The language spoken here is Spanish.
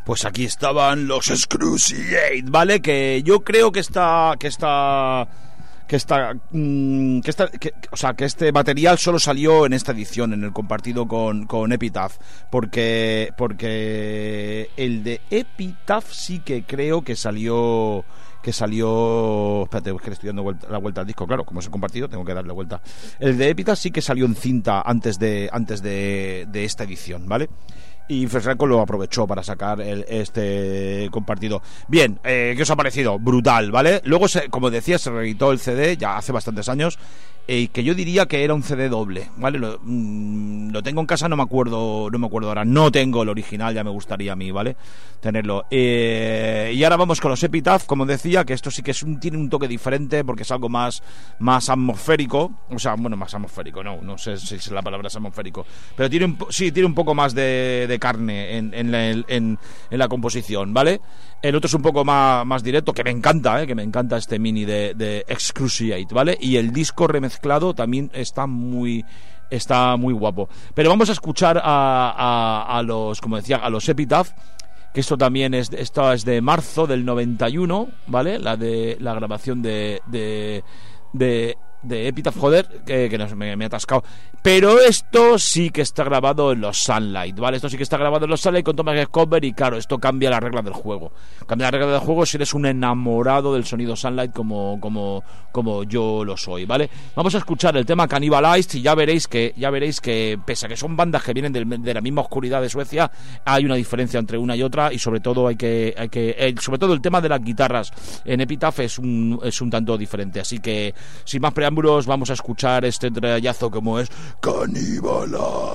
Pues aquí estaban los Excruciate, ¿vale? Que yo creo que este material solo salió en esta edición, en el compartido con Epitaph, porque el de Epitaph sí que creo que salió, espérate, es que le estoy dando la vuelta al disco, claro, como es el compartido tengo que darle vuelta. El de Epitaph sí que salió en cinta antes de esta edición, ¿vale? Y Franco lo aprovechó para sacar este compartido. Bien, ¿qué os ha parecido? Brutal, ¿vale? Luego, como decía, se reeditó el CD ya hace bastantes años, que yo diría que era un CD doble, ¿vale? Lo tengo en casa, no me acuerdo ahora. No tengo el original, ya me gustaría a mí, ¿vale? Tenerlo. Y ahora vamos con los Epitaph, como decía, que esto sí que tiene un toque diferente porque es algo más atmosférico. O sea, bueno, más atmosférico, no sé si la palabra es atmosférico, pero tiene un poco más de carne en la composición, ¿vale? El otro es un poco más directo, que me encanta, que me encanta este mini de Excruciate, ¿vale? Y el disco remezclado también está muy guapo. Pero vamos a escuchar a los, como decía, a los Epitaph, que esto es de marzo del 91, ¿vale? La grabación de Epitaph, joder, que me he atascado. Pero esto sí que está grabado en los Sunlight, ¿vale? Esto sí que está grabado en los Sunlight con Thomas Cover, y claro, esto cambia la regla del juego. Cambia la regla del juego si eres un enamorado del sonido Sunlight como yo lo soy, ¿vale? Vamos a escuchar el tema Cannibalized y ya veréis que pese a que son bandas que vienen de la misma oscuridad de Suecia, hay una diferencia entre una y otra, y sobre todo sobre todo el tema de las guitarras en Epitaph es un tanto diferente. Así que sin más preámbulos, vamos a escuchar este trayazo como es Cannibalized.